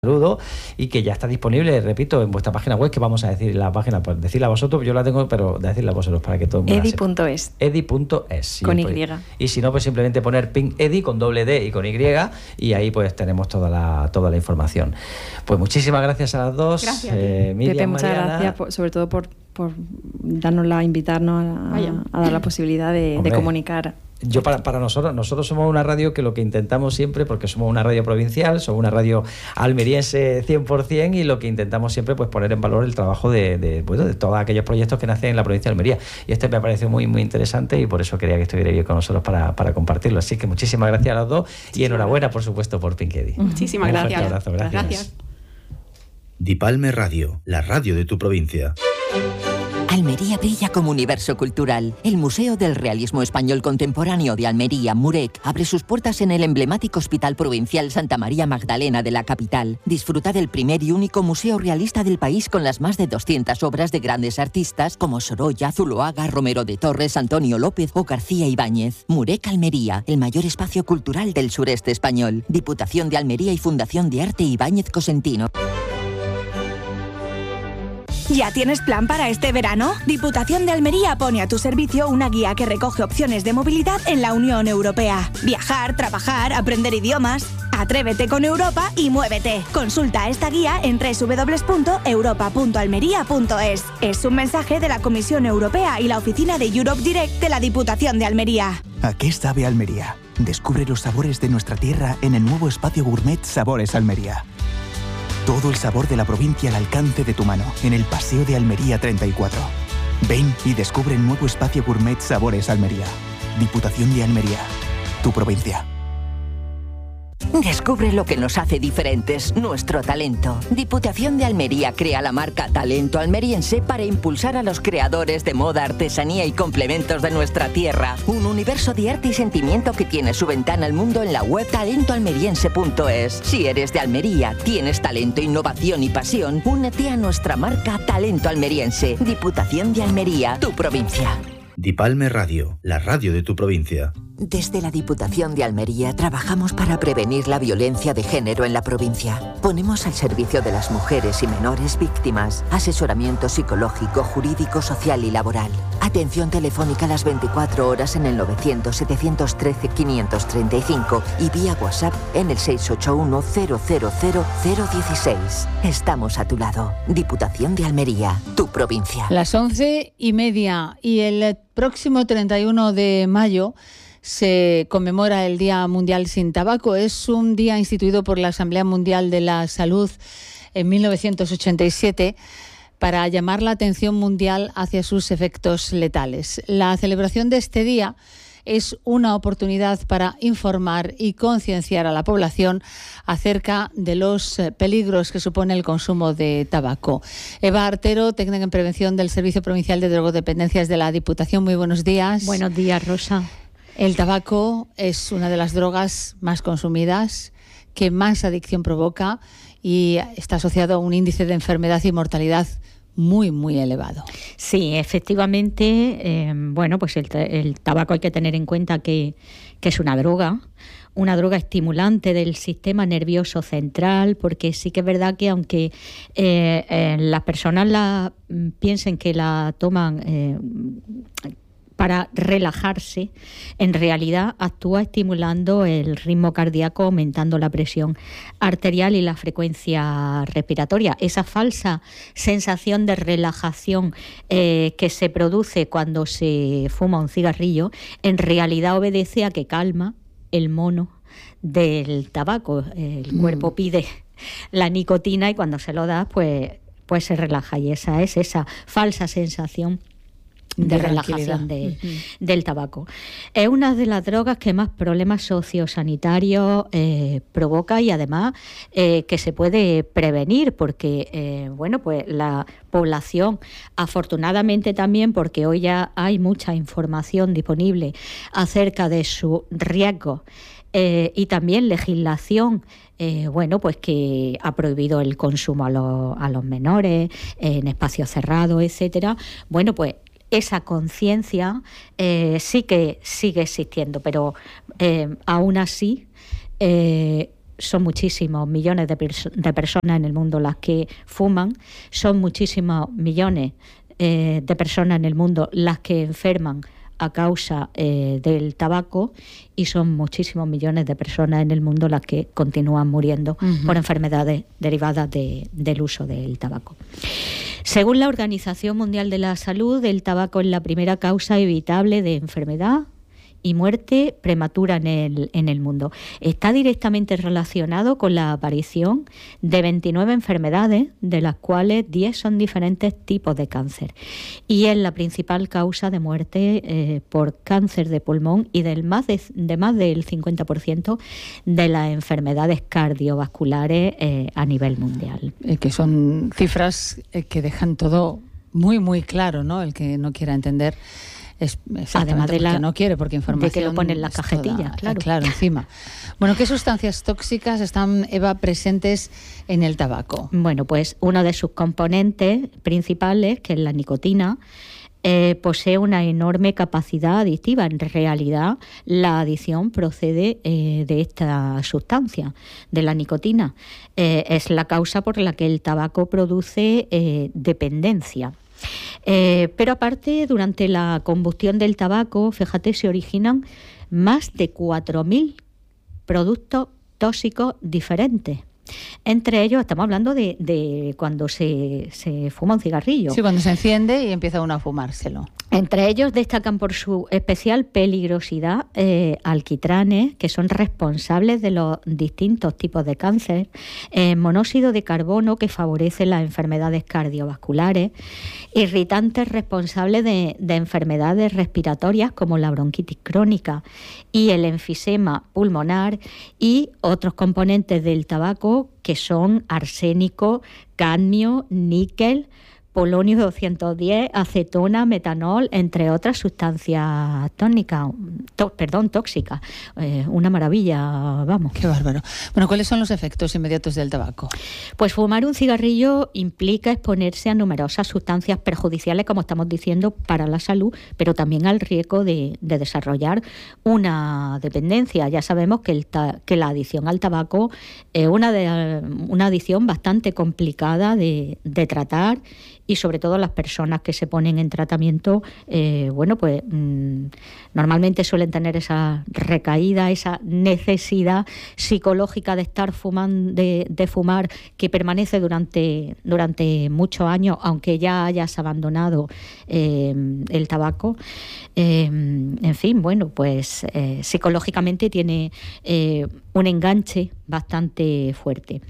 Saludo, y que ya está disponible, repito, en vuestra página web, que vamos a decir la página, pues decirla a vosotros, yo la tengo, pero decirla a vosotros para que todo el mundo Edi.es. Edi.es. Sí, con pues, Y. Y si no, pues simplemente poner Pink Edi con doble D y con Y, y ahí pues tenemos toda la información. Pues muchísimas gracias a las dos. Gracias. Miriam, Pepe, muchas Mariana. gracias, sobre todo por invitarnos a dar la posibilidad de comunicar. Yo para nosotros somos una radio que lo que intentamos siempre, porque somos una radio provincial, somos una radio almeriense 100%, y lo que intentamos siempre pues poner en valor el trabajo de todos aquellos proyectos que nacen en la provincia de Almería. Y este me pareció muy muy interesante, y por eso quería que estuvierais con nosotros para compartirlo. Así que muchísimas gracias a los dos, y enhorabuena, por supuesto, por Pink Edi. Muchísimas gracias. Un fuerte abrazo, gracias. Dipalme Radio, la radio de tu provincia. Almería brilla como universo cultural. El Museo del Realismo Español Contemporáneo de Almería, MUREC, abre sus puertas en el emblemático Hospital Provincial Santa María Magdalena de la capital. Disfruta del primer y único museo realista del país, con las más de 200 obras de grandes artistas como Sorolla, Zuloaga, Romero de Torres, Antonio López o García Ibáñez. MUREC Almería, el mayor espacio cultural del sureste español. Diputación de Almería y Fundación de Arte Ibáñez Cosentino. ¿Ya tienes plan para este verano? Diputación de Almería pone a tu servicio una guía que recoge opciones de movilidad en la Unión Europea. Viajar, trabajar, aprender idiomas. Atrévete con Europa y muévete. Consulta esta guía en www.europa.almería.es. Es un mensaje de la Comisión Europea y la oficina de Europe Direct de la Diputación de Almería. ¿A qué sabe Almería? Descubre los sabores de nuestra tierra en el nuevo espacio gourmet Sabores Almería. Todo el sabor de la provincia al alcance de tu mano, en el Paseo de Almería 34. Ven y descubre el nuevo espacio gourmet Sabores Almería. Diputación de Almería, tu provincia. Descubre lo que nos hace diferentes, nuestro talento. Diputación de Almería crea la marca Talento Almeriense para impulsar a los creadores de moda, artesanía y complementos de nuestra tierra. Un universo de arte y sentimiento que tiene su ventana al mundo en la web talentoalmeriense.es. Si eres de Almería, tienes talento, innovación y pasión, únete a nuestra marca Talento Almeriense. Diputación de Almería, tu provincia. Dipalme Radio, la radio de tu provincia. Desde la Diputación de Almería trabajamos para prevenir la violencia de género en la provincia. Ponemos al servicio de las mujeres y menores víctimas asesoramiento psicológico, jurídico, social y laboral. Atención telefónica las 24 horas en el 900-713-535 y vía WhatsApp en el 681-000-016. Estamos a tu lado. Diputación de Almería, tu provincia. Las 11:30, y el próximo 31 de mayo se conmemora el Día Mundial sin Tabaco. Es un día instituido por la Asamblea Mundial de la Salud en 1987 para llamar la atención mundial hacia sus efectos letales. La celebración de este día es una oportunidad para informar y concienciar a la población acerca de los peligros que supone el consumo de tabaco. Eva Artero, técnica en prevención del Servicio Provincial de Drogodependencias de la Diputación. Muy buenos días. Buenos días, Rosa. El tabaco es una de las drogas más consumidas, que más adicción provoca, y está asociado a un índice de enfermedad y mortalidad muy, muy elevado. Sí, efectivamente, pues el tabaco hay que tener en cuenta que es una droga estimulante del sistema nervioso central, porque sí que es verdad que aunque las personas piensen que la toman para relajarse, en realidad actúa estimulando el ritmo cardíaco, aumentando la presión arterial y la frecuencia respiratoria. Esa falsa sensación de relajación que se produce cuando se fuma un cigarrillo, en realidad obedece a que calma el mono del tabaco. El cuerpo pide la nicotina y cuando se lo da, pues se relaja, y esa es esa falsa sensación de relajación del tabaco. Es una de las drogas que más problemas sociosanitarios provoca, y además que se puede prevenir, porque pues la población, afortunadamente también, porque hoy ya hay mucha información disponible acerca de su riesgo, y también legislación pues que ha prohibido el consumo a los menores en espacios cerrados, etcétera. Pues esa conciencia sí que sigue existiendo, pero aún así son muchísimos millones de personas en el mundo las que fuman, son muchísimos millones de personas en el mundo las que enferman a causa del tabaco, y son muchísimos millones de personas en el mundo las que continúan muriendo por enfermedades derivadas del uso del tabaco. Según la Organización Mundial de la Salud, el tabaco es la primera causa evitable de enfermedad y muerte prematura en el mundo. Está directamente relacionado con la aparición de 29 enfermedades, de las cuales 10 son diferentes tipos de cáncer. Y es la principal causa de muerte por cáncer de pulmón y de más del 50% de las enfermedades cardiovasculares a nivel mundial. Que son cifras que dejan todo muy, muy claro, ¿no? El que no quiera entender. Además de la no quiere, porque información de que lo ponen en las cajetillas, claro, encima. Bueno, ¿qué sustancias tóxicas están, Eva, presentes en el tabaco? Bueno, pues uno de sus componentes principales, que es la nicotina, posee una enorme capacidad adictiva. En realidad, la adicción procede de esta sustancia, de la nicotina. Es la causa por la que el tabaco produce dependencia. Pero aparte, durante la combustión del tabaco, fíjate, se originan más de 4.000 productos tóxicos diferentes. Entre ellos, estamos hablando de cuando se fuma un cigarrillo. Sí, cuando se enciende y empieza uno a fumárselo. Entre ellos destacan por su especial peligrosidad alquitranes, que son responsables de los distintos tipos de cáncer, monóxido de carbono, que favorece las enfermedades cardiovasculares, irritantes responsables de enfermedades respiratorias como la bronquitis crónica y el enfisema pulmonar, y otros componentes del tabaco que son arsénico, cadmio, níquel, polonio 210, acetona, metanol, entre otras sustancias tóxicas. Una maravilla, vamos. Qué bárbaro. Bueno, ¿cuáles son los efectos inmediatos del tabaco? Pues fumar un cigarrillo implica exponerse a numerosas sustancias perjudiciales, como estamos diciendo, para la salud, pero también al riesgo de desarrollar una dependencia. Ya sabemos que la adicción al tabaco es una adicción bastante complicada de tratar, y sobre todo las personas que se ponen en tratamiento, normalmente suelen tener esa recaída, esa necesidad psicológica de estar fumando, de fumar, que permanece durante muchos años, aunque ya hayas abandonado el tabaco. En fin, psicológicamente tiene un enganche bastante fuerte.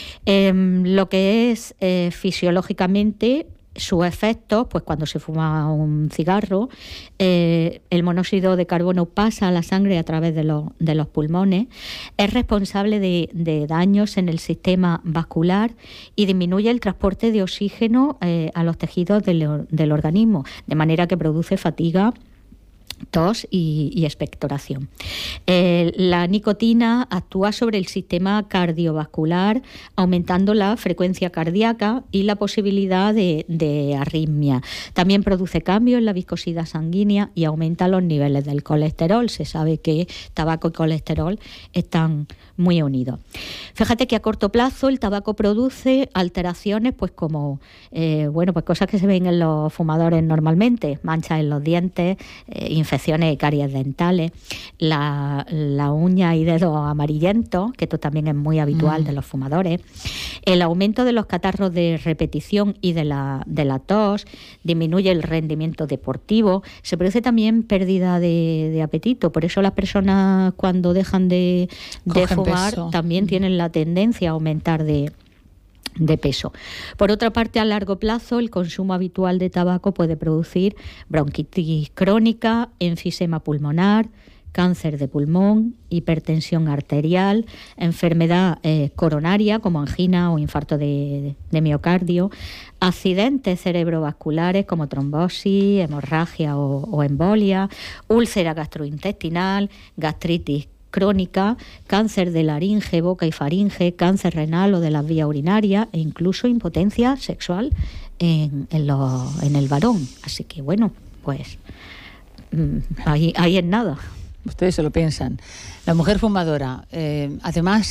Lo que es fisiológicamente, sus efectos, pues cuando se fuma un cigarro, el monóxido de carbono pasa a la sangre a través de los pulmones, es responsable de daños en el sistema vascular y disminuye el transporte de oxígeno a los tejidos del organismo, de manera que produce fatiga, tos y expectoración. La nicotina actúa sobre el sistema cardiovascular, aumentando la frecuencia cardíaca y la posibilidad de arritmia. También produce cambios en la viscosidad sanguínea y aumenta los niveles del colesterol. Se sabe que tabaco y colesterol están muy unidos. Fíjate que a corto plazo el tabaco produce alteraciones, pues como cosas que se ven en los fumadores normalmente: manchas en los dientes, infecciones y caries dentales, la uña y dedos amarillentos, que esto también es muy habitual de los fumadores, el aumento de los catarros de repetición y de la tos, disminuye el rendimiento deportivo, se produce también pérdida de apetito. Por eso las personas, cuando dejan de fumar, también tienen la tendencia a aumentar de peso. Por otra parte, a largo plazo, el consumo habitual de tabaco puede producir bronquitis crónica, enfisema pulmonar, cáncer de pulmón, hipertensión arterial, enfermedad coronaria como angina o infarto de miocardio, accidentes cerebrovasculares como trombosis, hemorragia o embolia, úlcera gastrointestinal, gastritis crónica, cáncer de laringe, boca y faringe, cáncer renal o de las vías urinarias, e incluso impotencia sexual en el varón. Así que ahí es nada. Ustedes se lo piensan. La mujer fumadora, además,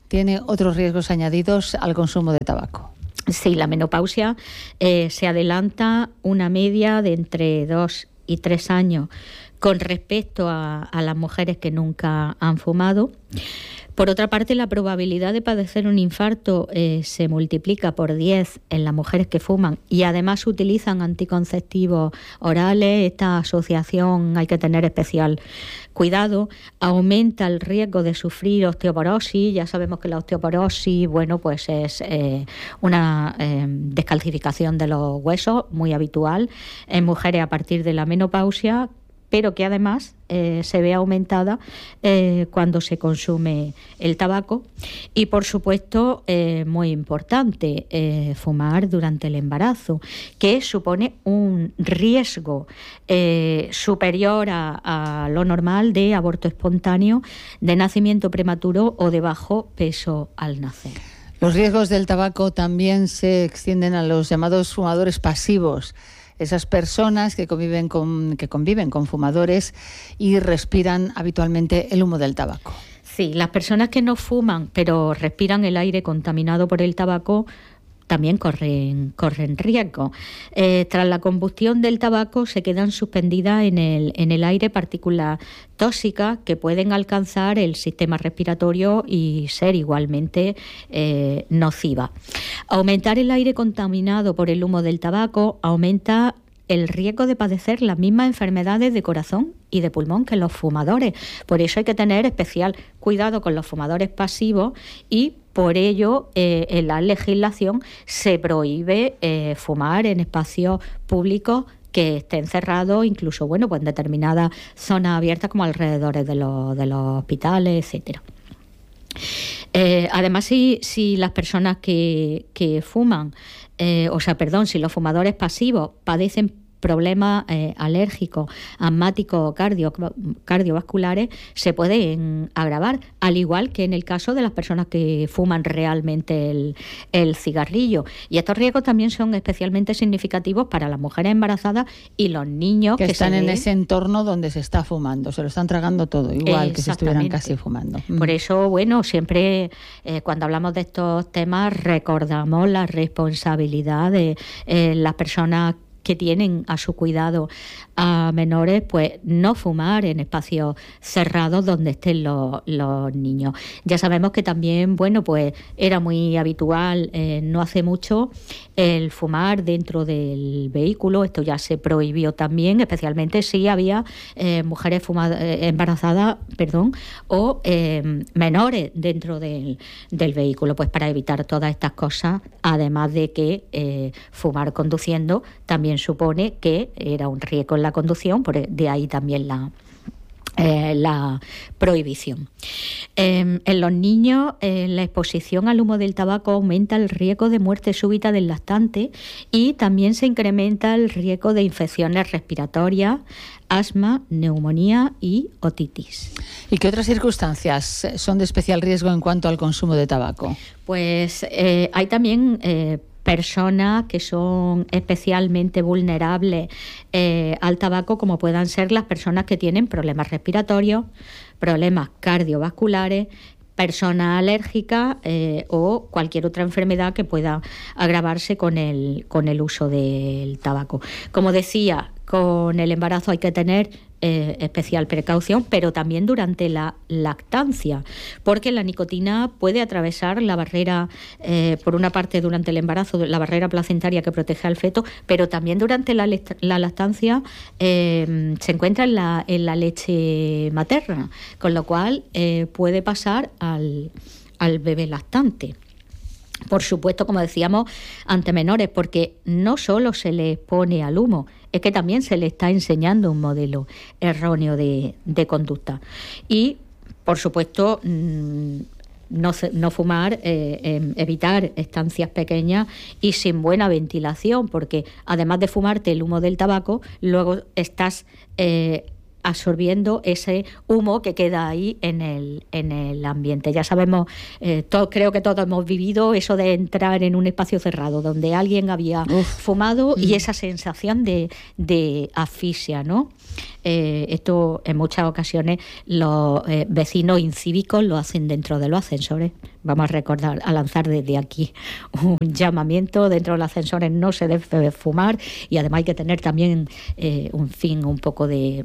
tiene otros riesgos añadidos al consumo de tabaco. Sí, la menopausia se adelanta una media de entre 2 y 3 años con respecto a las mujeres que nunca han fumado. Por otra parte, la probabilidad de padecer un infarto se multiplica por 10 en las mujeres que fuman y además utilizan anticonceptivos orales. Esta asociación hay que tener especial cuidado. Aumenta el riesgo de sufrir osteoporosis. Ya sabemos que la osteoporosis, pues es una descalcificación de los huesos muy habitual en mujeres a partir de la menopausia, pero que además se ve aumentada cuando se consume el tabaco. Y por supuesto, muy importante, fumar durante el embarazo, que supone un riesgo superior a lo normal de aborto espontáneo, de nacimiento prematuro o de bajo peso al nacer. Los riesgos del tabaco también se extienden a los llamados fumadores pasivos. Esas personas que conviven con fumadores y respiran habitualmente el humo del tabaco. Sí, las personas que no fuman pero respiran el aire contaminado por el tabaco también corren riesgo. Tras la combustión del tabaco se quedan suspendidas en el aire partículas tóxicas que pueden alcanzar el sistema respiratorio y ser igualmente nocivas. Aumentar el aire contaminado por el humo del tabaco aumenta el riesgo de padecer las mismas enfermedades de corazón y de pulmón que los fumadores. Por eso hay que tener especial cuidado con los fumadores pasivos y por ello en la legislación se prohíbe fumar en espacios públicos que estén cerrados, incluso en determinadas zonas abiertas como alrededor de los hospitales, etcétera. Además, si las personas que fuman, si los fumadores pasivos padecen problemas alérgicos, asmáticos o cardiovasculares, se pueden agravar, al igual que en el caso de las personas que fuman realmente el cigarrillo. Y estos riesgos también son especialmente significativos para las mujeres embarazadas y los niños que están en ese entorno donde se está fumando, se lo están tragando todo, igual que si estuvieran casi fumando. Por eso, siempre cuando hablamos de estos temas recordamos la responsabilidad de las personas que tienen a su cuidado a menores, pues no fumar en espacios cerrados donde estén los niños. Ya sabemos que también, pues era muy habitual no hace mucho el fumar dentro del vehículo. Esto ya se prohibió también, especialmente si había mujeres embarazadas, o menores dentro del vehículo, pues para evitar todas estas cosas, además de que fumar conduciendo también supone que era un riesgo en la conducción, de ahí también la prohibición. En los niños, la exposición al humo del tabaco aumenta el riesgo de muerte súbita del lactante y también se incrementa el riesgo de infecciones respiratorias, asma, neumonía y otitis. ¿Y qué otras circunstancias son de especial riesgo en cuanto al consumo de tabaco? Pues hay también personas que son especialmente vulnerables al tabaco, como puedan ser las personas que tienen problemas respiratorios, problemas cardiovasculares, personas alérgicas o cualquier otra enfermedad que pueda agravarse con el uso del tabaco. Como decía, con el embarazo hay que tener especial precaución, pero también durante la lactancia, porque la nicotina puede atravesar la barrera, por una parte durante el embarazo, la barrera placentaria que protege al feto, pero también durante la lactancia se encuentra en la leche materna, con lo cual puede pasar al bebé lactante. Por supuesto, como decíamos, ante menores, porque no solo se les expone al humo, es que también se les está enseñando un modelo erróneo de conducta. Y, por supuesto, no fumar, evitar estancias pequeñas y sin buena ventilación, porque además de fumarte el humo del tabaco, luego estás absorbiendo ese humo que queda ahí en el ambiente. Ya sabemos, creo que todos hemos vivido eso de entrar en un espacio cerrado donde alguien había fumado y esa sensación de asfixia, ¿no? Esto en muchas ocasiones los vecinos incívicos lo hacen dentro de los ascensores vamos a lanzar desde aquí un llamamiento. Dentro de los ascensores no se debe fumar, y además hay que tener también un poco de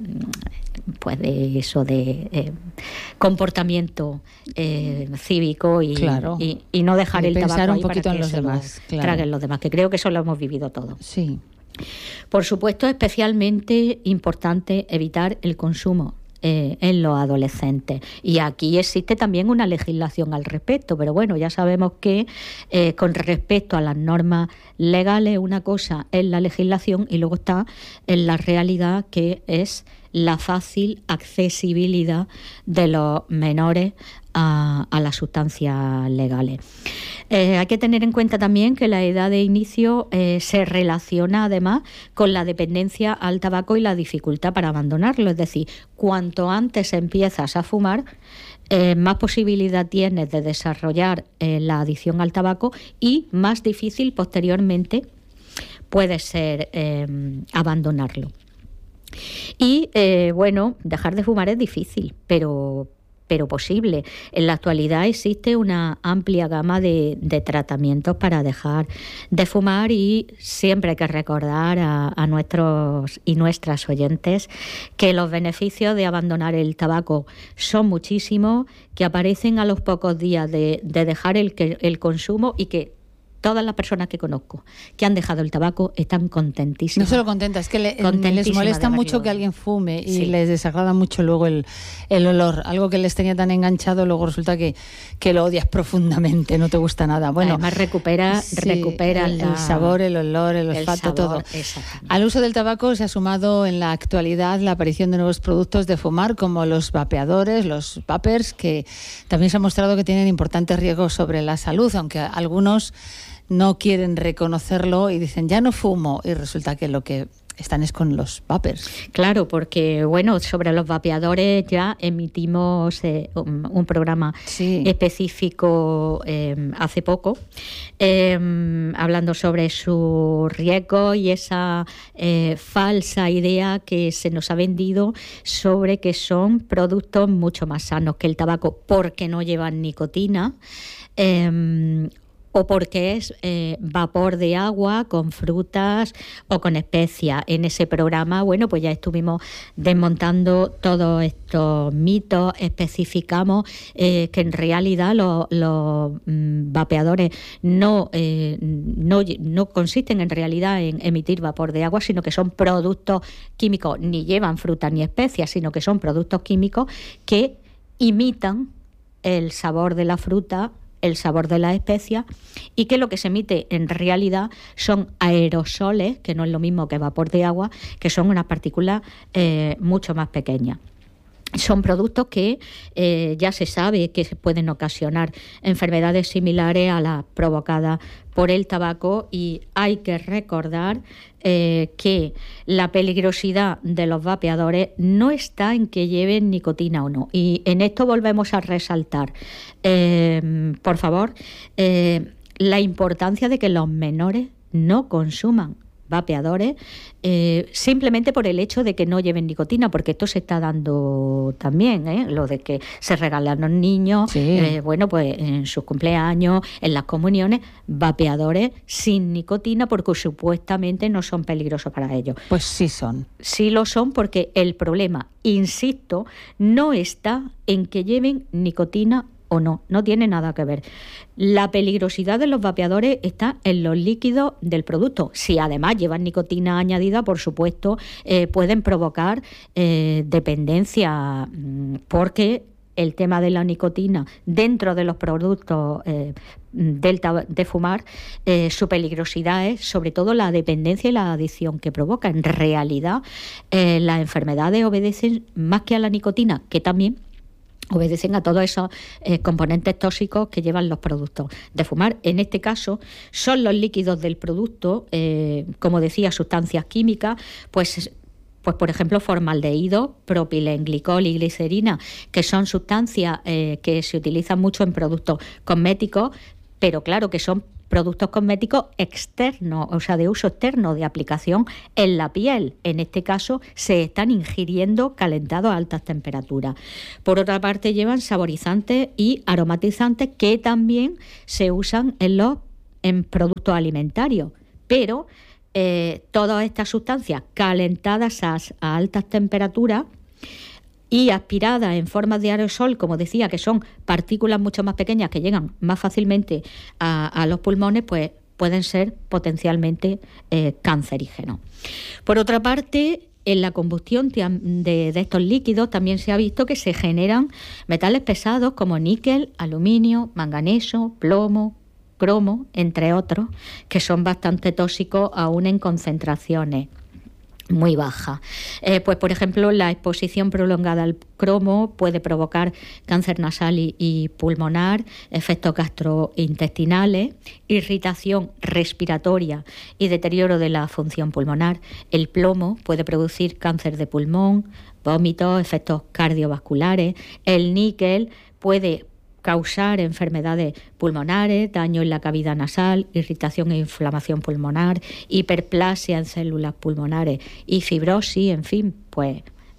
comportamiento cívico y no dejar el tabaco ahí un poquito para que en los demás, traguen los demás, que creo que eso lo hemos vivido todos. Sí. Por supuesto, especialmente importante evitar el consumo en los adolescentes. Y aquí existe también una legislación al respecto, pero bueno, ya sabemos que con respecto a las normas legales, una cosa es la legislación y luego está en la realidad, que es la fácil accesibilidad de los menores a las sustancias legales. Hay que tener en cuenta también que la edad de inicio se relaciona además con la dependencia al tabaco y la dificultad para abandonarlo. Es decir, cuanto antes empiezas a fumar, más posibilidad tienes de desarrollar la adicción al tabaco, y más difícil posteriormente puede ser abandonarlo. Y dejar de fumar es difícil, pero posible. En la actualidad existe una amplia gama de tratamientos para dejar de fumar, y siempre hay que recordar a nuestros y nuestras oyentes que los beneficios de abandonar el tabaco son muchísimos, que aparecen a los pocos días de dejar el consumo, y que todas las personas que conozco que han dejado el tabaco están contentísimas. No solo contentas, es que les molesta mucho que alguien fume, y les desagrada mucho luego el olor. Algo que les tenía tan enganchado, luego resulta que lo odias profundamente, no te gusta nada. Bueno, además recupera el sabor, el olor, el olfato, todo. Al uso del tabaco se ha sumado en la actualidad la aparición de nuevos productos de fumar, como los vapeadores, los vapers, que también se ha mostrado que tienen importantes riesgos sobre la salud, aunque algunos no quieren reconocerlo y dicen ya no fumo, y resulta que lo que están es con los vapers. Claro, porque sobre los vapeadores ya emitimos un programa específico hace poco, hablando sobre su riesgo y esa falsa idea que se nos ha vendido sobre que son productos mucho más sanos que el tabaco, porque no llevan nicotina, o porque es vapor de agua con frutas o con especias. En ese programa, pues ya estuvimos desmontando todos estos mitos, especificamos que en realidad los vapeadores no consisten en realidad en emitir vapor de agua, sino que son productos químicos, ni llevan frutas ni especias, sino que son productos químicos que imitan el sabor de la fruta, el sabor de las especias, y que lo que se emite en realidad son aerosoles, que no es lo mismo que vapor de agua, que son unas partículas mucho más pequeñas. Son productos que ya se sabe que se pueden ocasionar enfermedades similares a las provocadas por el tabaco, y hay que recordar que la peligrosidad de los vapeadores no está en que lleven nicotina o no. Y en esto volvemos a resaltar, por favor, la importancia de que los menores no consuman vapeadores simplemente por el hecho de que no lleven nicotina, porque esto se está dando también, lo de que se regalan a los niños, pues en sus cumpleaños, en las comuniones, vapeadores sin nicotina, porque supuestamente no son peligrosos para ellos. Pues sí son. Sí lo son, porque el problema, insisto, no está en que lleven nicotina o no tiene nada que ver. La peligrosidad de los vapeadores está en los líquidos del producto. Si además llevan nicotina añadida, por supuesto, pueden provocar dependencia, porque el tema de la nicotina dentro de los productos de fumar, su peligrosidad es sobre todo la dependencia y la adicción que provoca. En realidad, las enfermedades obedecen más que a la nicotina, que también obedecen a todos esos componentes tóxicos que llevan los productos de fumar. En este caso, son los líquidos del producto, como decía, sustancias químicas, pues por ejemplo, formaldehído, propilenglicol y glicerina, que son sustancias que se utilizan mucho en productos cosméticos, pero claro que son productos cosméticos externos, o sea, de uso externo, de aplicación en la piel. En este caso, se están ingiriendo calentados a altas temperaturas. Por otra parte, llevan saborizantes y aromatizantes que también se usan en productos alimentarios, pero todas estas sustancias calentadas a altas temperaturas y aspiradas en formas de aerosol, como decía, que son partículas mucho más pequeñas que llegan más fácilmente a los pulmones, pues pueden ser potencialmente cancerígenos. Por otra parte, en la combustión de estos líquidos también se ha visto que se generan metales pesados como níquel, aluminio, manganeso, plomo, cromo, entre otros, que son bastante tóxicos aún en concentraciones muy baja. Pues por ejemplo, la exposición prolongada al cromo puede provocar cáncer nasal y pulmonar, efectos gastrointestinales, irritación respiratoria y deterioro de la función pulmonar. El plomo puede producir cáncer de pulmón, vómitos, efectos cardiovasculares. El níquel puede causar enfermedades pulmonares, daño en la cavidad nasal, irritación e inflamación pulmonar, hiperplasia en células pulmonares y fibrosis, en fin, pues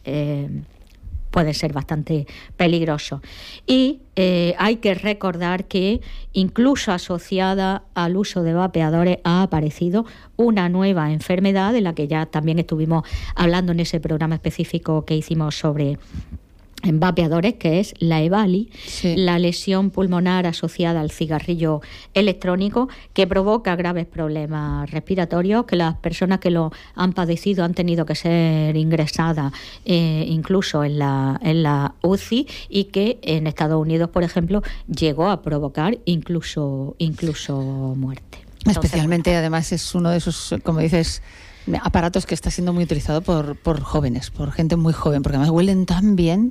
puede ser bastante peligroso. Y hay que recordar que incluso asociada al uso de vapeadores ha aparecido una nueva enfermedad de la que ya también estuvimos hablando en ese programa específico que hicimos sobre en vapeadores, que es la EVALI, sí, la lesión pulmonar asociada al cigarrillo electrónico, que provoca graves problemas respiratorios, que las personas que lo han padecido han tenido que ser ingresadas incluso en la UCI, y que en Estados Unidos, por ejemplo, llegó a provocar incluso muerte. Especialmente, entonces, además, es uno de esos, como dices, aparatos que está siendo muy utilizado por jóvenes, por gente muy joven, porque además huelen tan bien,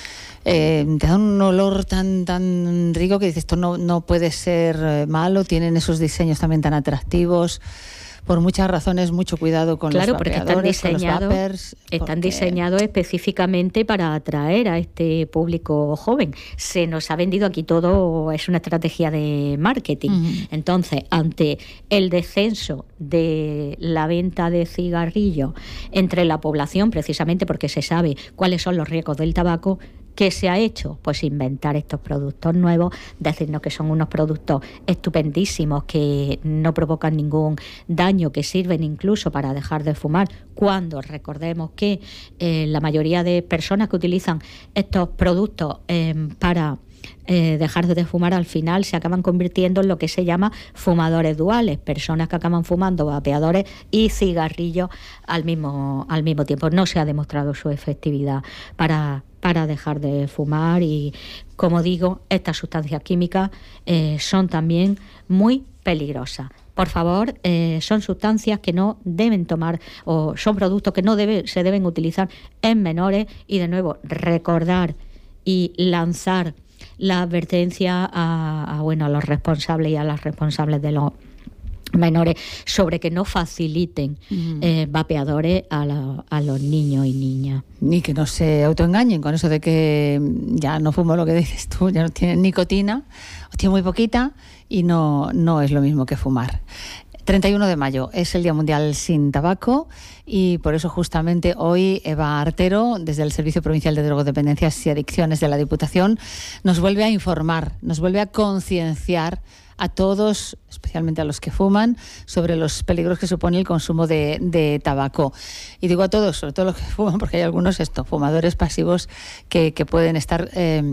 te dan un olor tan rico que dices, esto no puede ser malo. Tienen esos diseños también tan atractivos. Por muchas razones, mucho cuidado con los vapeadores, con los vapers. Están diseñados específicamente para atraer a este público joven. Se nos ha vendido aquí todo, es una estrategia de marketing. Uh-huh. Entonces, ante el descenso de la venta de cigarrillos entre la población, precisamente porque se sabe cuáles son los riesgos del tabaco, ¿qué se ha hecho? Pues inventar estos productos nuevos, decirnos que son unos productos estupendísimos, que no provocan ningún daño, que sirven incluso para dejar de fumar, cuando recordemos que la mayoría de personas que utilizan estos productos para dejar de fumar, al final se acaban convirtiendo en lo que se llama fumadores duales, personas que acaban fumando vapeadores y cigarrillos al mismo tiempo. No se ha demostrado su efectividad para dejar de fumar, y como digo, estas sustancias químicas son también muy peligrosas. Por favor, son sustancias que no deben tomar, o son productos que no se deben utilizar en menores, y de nuevo recordar y lanzar la advertencia a los responsables y a las responsables de los menores sobre que no faciliten vapeadores a los niños y niñas. Ni que no se autoengañen con eso de que ya no fumo, lo que dices tú, ya no tiene nicotina, o tiene muy poquita, y no es lo mismo que fumar. 31 de mayo es el Día Mundial sin Tabaco, y por eso justamente hoy Eva Artero, desde el Servicio Provincial de Drogodependencias y Adicciones de la Diputación, nos vuelve a informar, nos vuelve a concienciar a todos, especialmente a los que fuman, sobre los peligros que supone el consumo de tabaco. Y digo a todos, sobre todo los que fuman, porque hay algunos fumadores pasivos que pueden estar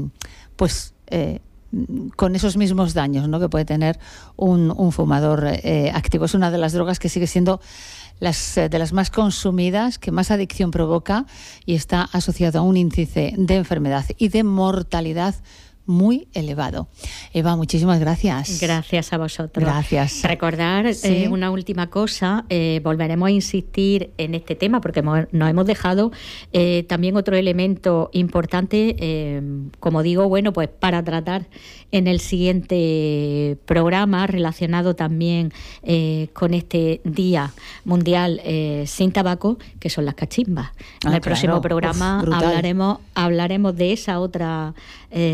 con esos mismos daños, ¿no?, que puede tener un fumador activo. Es una de las drogas que sigue siendo de las más consumidas, que más adicción provoca, y está asociado a un índice de enfermedad y de mortalidad muy elevado. Eva, muchísimas gracias. Gracias a vosotros. Gracias. Recordar una última cosa, volveremos a insistir en este tema porque nos hemos dejado también otro elemento importante, como digo, pues para tratar en el siguiente programa, relacionado también con este Día Mundial sin Tabaco, que son las cachimbas. En el próximo programa hablaremos de esa otra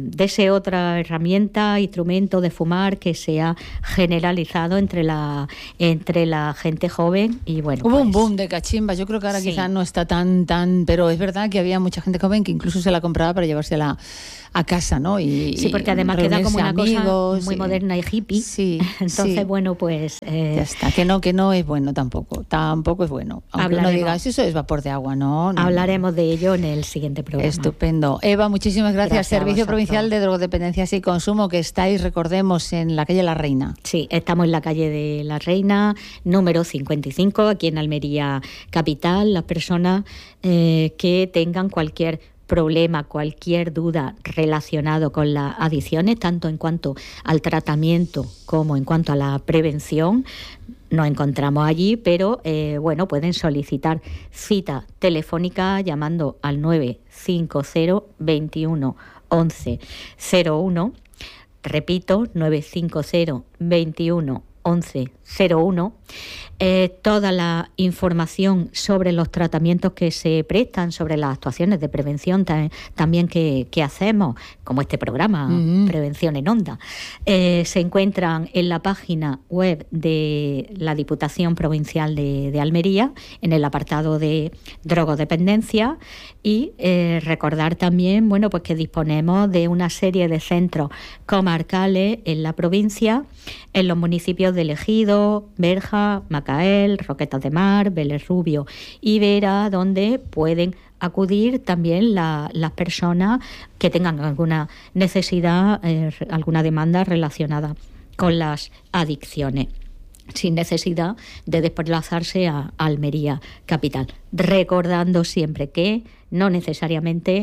esa otra herramienta, instrumento de fumar que se ha generalizado entre la gente joven. Y bueno, hubo un boom de cachimbas. Yo creo que ahora quizás no está tan, pero es verdad que había mucha gente joven que incluso se la compraba para llevársela a casa, ¿no? Sí, porque además queda como una cosa muy moderna y hippie. Sí. Entonces, bueno, pues... ya está, que no es bueno tampoco es bueno. Aunque uno diga, eso es vapor de agua, no. Hablaremos de ello en el siguiente programa. Estupendo. Eva, muchísimas gracias. Servicio Provincial de Drogodependencias y Consumo, que estáis, recordemos, en la calle La Reina. Sí, estamos en la calle de La Reina, número 55, aquí en Almería Capital. Las personas que tengan cualquier problema, cualquier duda relacionado con las adicciones, tanto en cuanto al tratamiento como en cuanto a la prevención, nos encontramos allí, pero bueno, pueden solicitar cita telefónica llamando al 950 21 11 01. Repito, 950 21 11 01. Toda la información sobre los tratamientos que se prestan, sobre las actuaciones de prevención también que hacemos, como este programa, Prevención en Onda, se encuentran en la página web de la Diputación Provincial de Almería, en el apartado de drogodependencia, y recordar también, bueno, pues que disponemos de una serie de centros comarcales en la provincia, en los municipios de Ejido, Berja, Macael, Roquetas de Mar, Vélez Rubio y Vera, donde pueden acudir también las personas que tengan alguna necesidad, alguna demanda relacionada con las adicciones, sin necesidad de desplazarse a Almería Capital. Recordando siempre que no necesariamente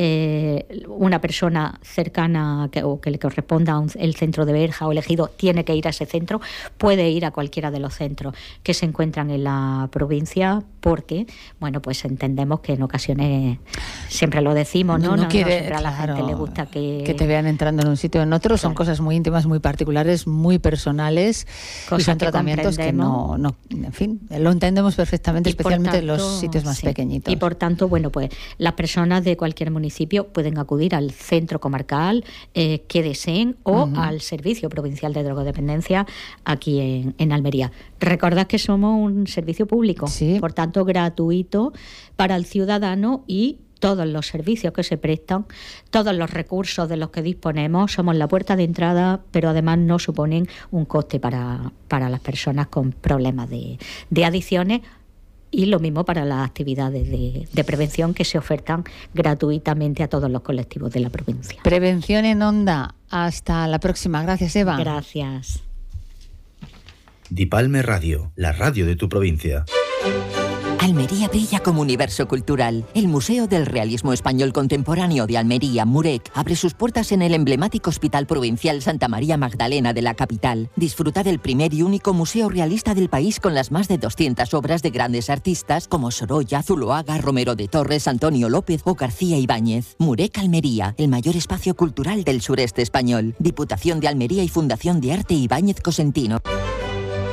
una persona cercana o que le corresponda el centro de Berja o Ejido tiene que ir a ese centro, puede ir a cualquiera de los centros que se encuentran en la provincia, porque, bueno, pues entendemos que en ocasiones, siempre lo decimos, ¿no? No quiere, siempre a la gente le gusta que te vean entrando en un sitio o en otro. Son cosas muy íntimas, muy particulares, muy personales, y son tratamientos que no, en fin, lo entendemos perfectamente, especialmente en los sitios más pequeñitos. Y por tanto, bueno, pues las personas de cualquier municipio pueden acudir al centro comarcal que deseen o al Servicio Provincial de Drogodependencia aquí en Almería. Recordad que somos un servicio público, por tanto gratuito para el ciudadano, y todos los servicios que se prestan, todos los recursos de los que disponemos, somos la puerta de entrada, pero además no suponen un coste para las personas con problemas de adicciones. Y lo mismo para las actividades de prevención que se ofertan gratuitamente a todos los colectivos de la provincia. Prevención en Onda. Hasta la próxima. Gracias, Eva. Gracias. Dipalme Radio, la radio de tu provincia. Almería brilla como universo cultural. El Museo del Realismo Español Contemporáneo de Almería, Murec, abre sus puertas en el emblemático Hospital Provincial Santa María Magdalena de la capital. Disfruta del primer y único museo realista del país, con las más de 200 obras de grandes artistas como Sorolla, Zuloaga, Romero de Torres, Antonio López o García Ibáñez. Murec Almería, el mayor espacio cultural del sureste español. Diputación de Almería y Fundación de Arte Ibáñez Cosentino.